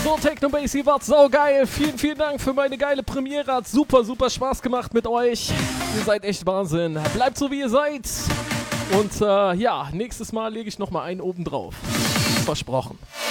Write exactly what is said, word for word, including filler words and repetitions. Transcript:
So, Technobase, ihr wart saugeil. Vielen, vielen Dank für meine geile Premiere. Hat super, super Spaß gemacht mit euch. Ihr seid echt Wahnsinn. Bleibt so, wie ihr seid. Und äh, ja, nächstes Mal lege ich nochmal einen oben drauf. Versprochen.